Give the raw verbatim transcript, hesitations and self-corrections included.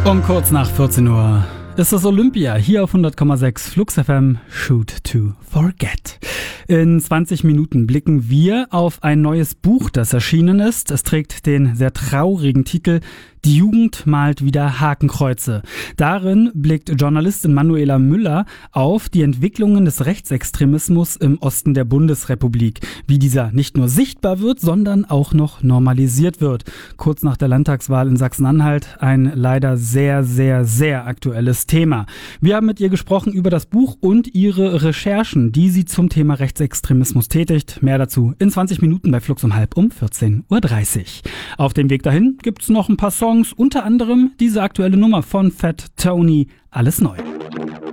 Um kurz nach vierzehn Uhr ist das Olympia hier auf hundert Komma sechs Flux F M, Shoot to Forget. In zwanzig Minuten blicken wir auf ein neues Buch, das erschienen ist. Es trägt den sehr traurigen Titel Die Jugend malt wieder Hakenkreuze. Darin blickt Journalistin Manuela Müller auf die Entwicklungen des Rechtsextremismus im Osten der Bundesrepublik. Wie dieser nicht nur sichtbar wird, sondern auch noch normalisiert wird. Kurz nach der Landtagswahl in Sachsen-Anhalt ein leider sehr, sehr, sehr aktuelles Thema. Wir haben mit ihr gesprochen über das Buch und ihre Recherchen, die sie zum Thema Rechtsextremismus tätigt. Mehr dazu in zwanzig Minuten bei Flux um halb um vierzehn Uhr dreißig. Auf dem Weg dahin gibt's noch ein paar Songs, unter anderem diese aktuelle Nummer von Fat Tony, Alles neu.